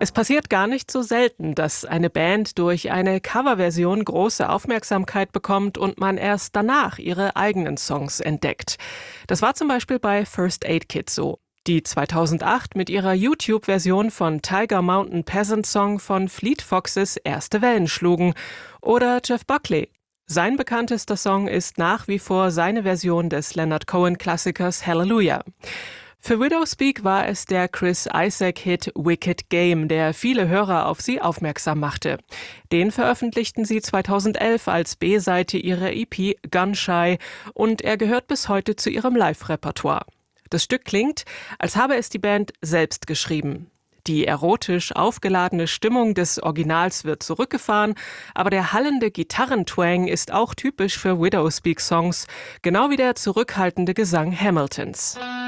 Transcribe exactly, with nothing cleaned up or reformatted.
Es passiert gar nicht so selten, dass eine Band durch eine Coverversion große Aufmerksamkeit bekommt und man erst danach ihre eigenen Songs entdeckt. Das war zum Beispiel bei First Aid Kit so, die zweitausendacht mit ihrer YouTube-Version von Tiger Mountain Peasant Song von Fleet Foxes erste Wellen schlugen. Oder Jeff Buckley. Sein bekanntester Song ist nach wie vor seine Version des Leonard Cohen-Klassikers Hallelujah. Für Widowspeak war es der Chris Isaak-Hit Wicked Game, der viele Hörer auf sie aufmerksam machte. Den veröffentlichten sie zweitausendelf als B-Seite ihrer E P Gunshy und er gehört bis heute zu ihrem Live-Repertoire. Das Stück klingt, als habe es die Band selbst geschrieben. Die erotisch aufgeladene Stimmung des Originals wird zurückgefahren, aber der hallende Gitarrentwang ist auch typisch für Widowspeak-Songs, genau wie der zurückhaltende Gesang Hamiltons.